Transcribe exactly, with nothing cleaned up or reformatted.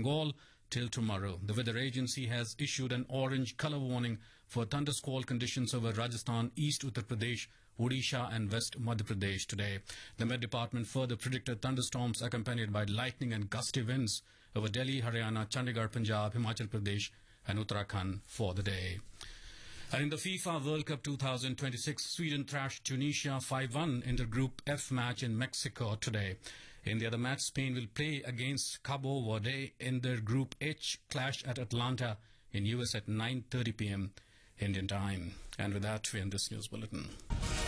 Bengal till tomorrow. The weather agency has issued an orange color warning for thundersquall conditions over Rajasthan, East Uttar Pradesh, Odisha and West Madhya Pradesh today. The Met Department further predicted thunderstorms accompanied by lightning and gusty winds over Delhi, Haryana, Chandigarh, Punjab, Himachal Pradesh and Uttarakhand for the day. And in the FIFA World Cup twenty twenty-six, Sweden thrashed Tunisia five one in the Group F match in Mexico today. In the other match, Spain will play against Cabo Verde in their Group H clash at Atlanta in U S at nine thirty p m Indian time. And with that, we end this news bulletin.